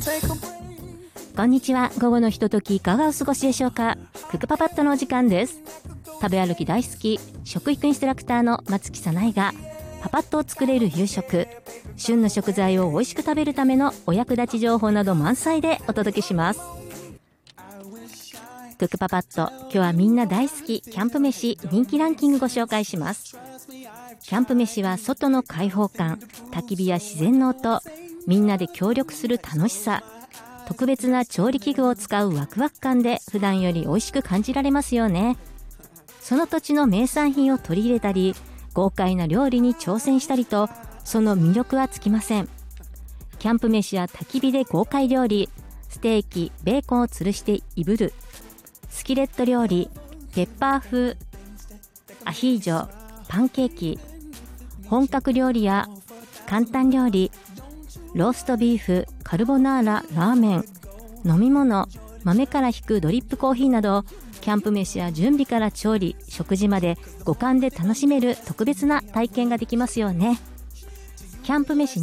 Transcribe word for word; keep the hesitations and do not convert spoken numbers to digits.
こんにちは。午後のひとときいかがお過ごしでしょうか。ククパパッドのお時間です。食べ歩き大好き食育インストラクターの松木さないがパパッと作れる夕食、旬の食材を美味しく食べるためのお役立ち情報など満載でお届けします。クックパパッド、今日はみんな大好きキャンプ飯人気ランキングご紹介します。キャンプ飯は外の開放感、焚き火や自然の音、みんなで協力する楽しさ、特別な調理器具を使うワクワク感で普段より美味しく感じられますよね。その土地の名産品を取り入れたり、豪快な料理に挑戦したりと、その魅力は尽きません。キャンプ飯や焚き火で豪快料理、ステーキ、ベーコンを吊るしていぶる、スキレット料理、ペッパー風、アヒージョ、パンケーキ、本格料理や簡単料理、ローストビーフ、カルボナーラ、ラーメン、飲み物、豆から引くドリップコーヒーなど、キャンプ飯や準備から調理、食事まで五感で楽しめる特別な体験ができますよね。キャンプ飯